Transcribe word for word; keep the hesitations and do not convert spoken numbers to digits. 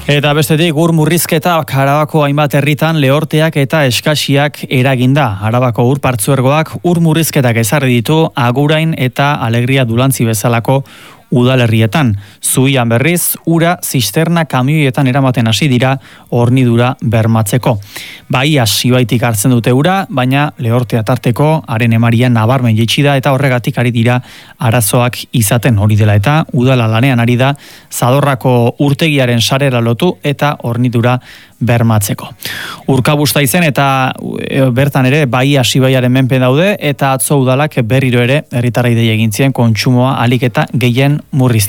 Eta bestetik, ur murrizketa Arabako hainbat herritan lehorteak eta eskasiak eraginda. Arabako ur partzuergoak ur murrizketak ezarri ditu Agurain eta Alegria Dulantzi bezalako udalerrietan. Zuian berriz, ura zisterna kamioietan eramaten hasi dira hornidura bermatzeko. Bai, Sibaitik hartzen dute ura, baina lehortea tarteko haren emaria nabarmen jaitsi da eta horregatik ari dira arazoak izaten hori dela eta udala lanean ari da Zadorrako urtegiaren sarera lotu eta hornidura bermatzeko. Urkabusta izen eta bertan ere bai Sibaiaren menpe daude eta atzo udalak berriro ere herritarrei dei egin zien kontsumoa ahalik eta gehien murrizteko.